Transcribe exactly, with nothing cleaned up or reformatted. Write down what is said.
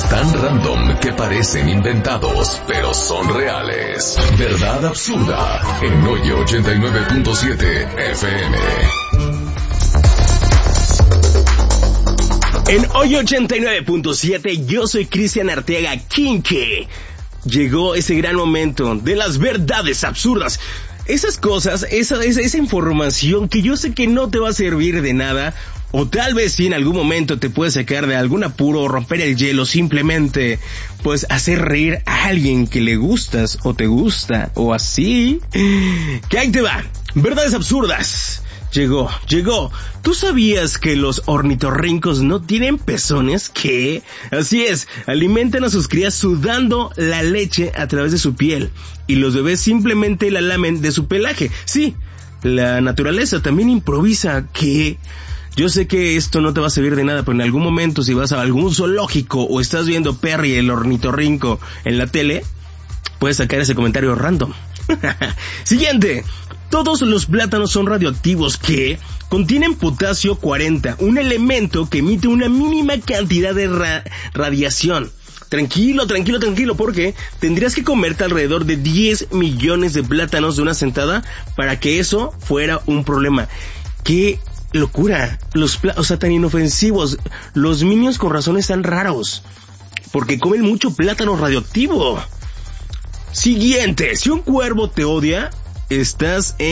Tan random que parecen inventados, pero son reales. Verdad absurda en Hoy ochenta y nueve punto siete F M. En Hoy ochenta y nueve punto siete yo soy Cristian Arteaga Kinke. Llegó ese gran momento de las verdades absurdas. Esas cosas, esa, esa, esa información que yo sé que no te va a servir de nada, o tal vez sí en algún momento te puede sacar de algún apuro o romper el hielo, simplemente pues hacer reír a alguien que le gustas o te gusta o así. Que ahí te va, verdades absurdas. Llegó, llegó. ¿Tú sabías que los ornitorrincos no tienen pezones? ¿Qué? Así es, alimentan a sus crías sudando la leche a través de su piel. Y los bebés simplemente la lamen de su pelaje. Sí, la naturaleza también improvisa. ¿Qué? Yo sé que esto no te va a servir de nada, pero en algún momento si vas a algún zoológico o estás viendo Perry el ornitorrinco en la tele, puedes sacar ese comentario random. Siguiente. Todos los plátanos son radioactivos que contienen potasio cuarenta, un elemento que emite una mínima cantidad de ra- radiación. Tranquilo, tranquilo, tranquilo, porque tendrías que comerte alrededor de diez millones de plátanos de una sentada para que eso fuera un problema. ¡Qué locura! Los pl- o sea, tan inofensivos. Los niños con razones tan raros, porque comen mucho plátano radioactivo. Siguiente. Si un cuervo te odia, estás en